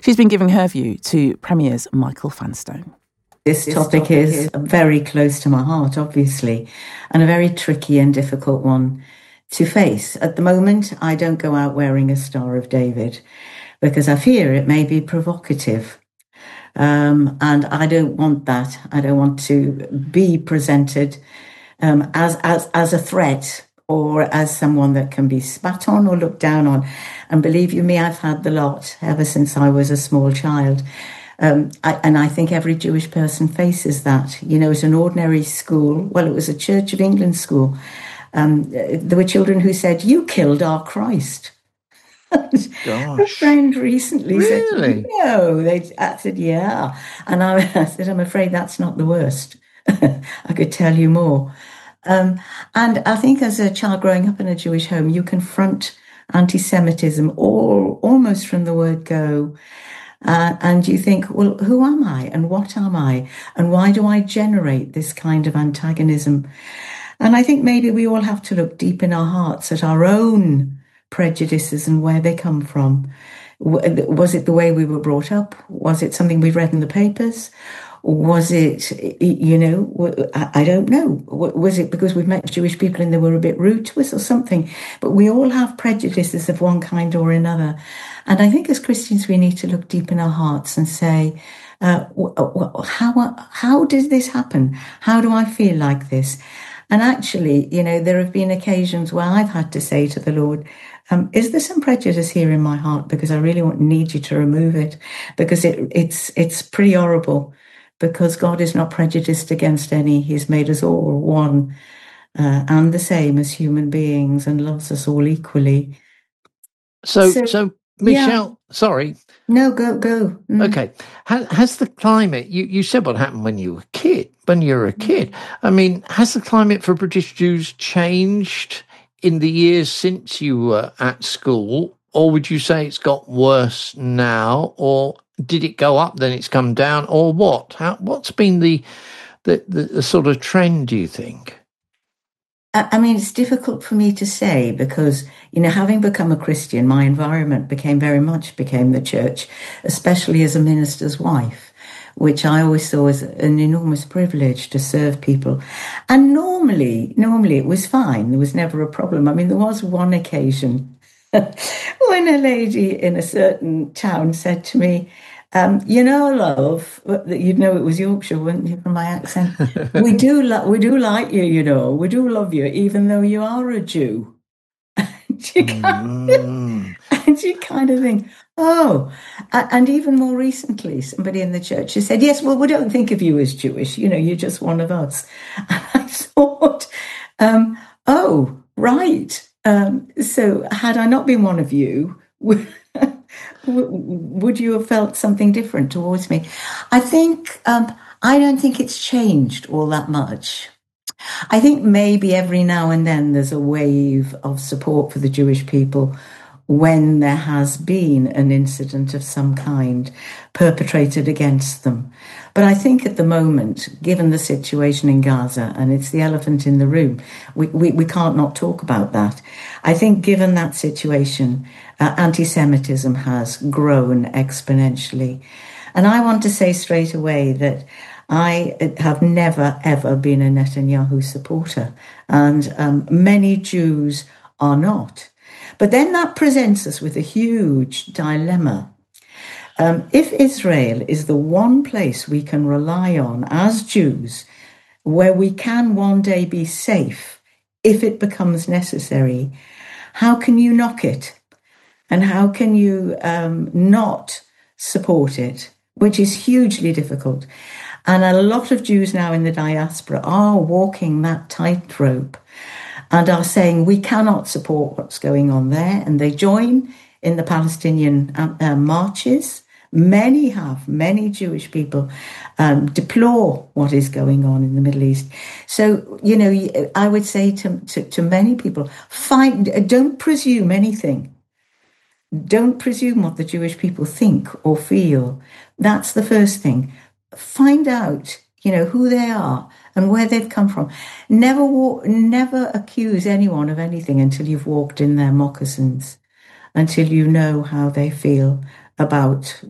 She's been giving her view to Premier's Michael Vanstone. This topic is very close to my heart, obviously, and a very tricky and difficult one to face. At the moment, I don't go out wearing a Star of David because I fear it may be provocative. And I don't want that. I don't want to be presented as a threat or as someone that can be spat on or looked down on. And believe you me, I've had the lot ever since I was a small child. And I think every Jewish person faces that. You know, at an ordinary school, well, it was a Church of England school, there were children who said, "You killed our Christ." A friend recently said, "No." I said, "Yeah." And I said, "I'm afraid that's not the worst." I could tell you more. And I think as a child growing up in a Jewish home, you confront anti-Semitism almost from the word go. And you think, well, who am I and what am I? And why do I generate this kind of antagonism? And I think maybe we all have to look deep in our hearts at our own prejudices and where they come from. Was it the way we were brought up? Was it something we read in the papers? Was it, you know, I don't know. Was it because we've met Jewish people and they were a bit rude to us or something? But we all have prejudices of one kind or another. And I think as Christians, we need to look deep in our hearts and say, how did this happen? How do I feel like this? And actually, you know, there have been occasions where I've had to say to the Lord, is there some prejudice here in my heart? Because I really need you to remove it, because it's pretty horrible. Because God is not prejudiced against any. He's made us all one and the same as human beings and loves us all equally. So Michelle, yeah. Sorry. No, go. Okay. Has the climate, you said what happened when you were a kid. I mean, has the climate for British Jews changed in the years since you were at school? Or would you say it's got worse now? Or did it go up, then it's come down, or what? What's been the sort of trend, do you think? I mean, it's difficult for me to say because, you know, having become a Christian, my environment became the church, especially as a minister's wife, which I always saw as an enormous privilege to serve people. And normally it was fine. There was never a problem. I mean, there was one occasion when a lady in a certain town said to me, you know, love, you'd know it was Yorkshire, wouldn't you, from my accent? we do like you, you know, we do love you, even though you are a Jew. And you kind of think, oh, and even more recently, somebody in the church has said, yes, well, we don't think of you as Jewish, you know, you're just one of us. And I thought, oh, right. So had I not been one of you, would you have felt something different towards me? I think, I don't think it's changed all that much. I think maybe every now and then there's a wave of support for the Jewish people when there has been an incident of some kind perpetrated against them. But I think at the moment, given the situation in Gaza, and it's the elephant in the room, we can't not talk about that. I think given that situation, anti-Semitism has grown exponentially. And I want to say straight away that I have never, ever been a Netanyahu supporter, and many Jews are not. But then that presents us with a huge dilemma. If Israel is the one place we can rely on as Jews, where we can one day be safe, if it becomes necessary, how can you knock it? And how can you not support it, which is hugely difficult? And a lot of Jews now in the diaspora are walking that tightrope and are saying we cannot support what's going on there. And they join in the Palestinian marches. Many Jewish people deplore what is going on in the Middle East. So, you know, I would say to many people, don't presume anything. Don't presume what the Jewish people think or feel. That's the first thing. Find out, you know, who they are and where they've come from. Never accuse anyone of anything until you've walked in their moccasins, until you know how they feel about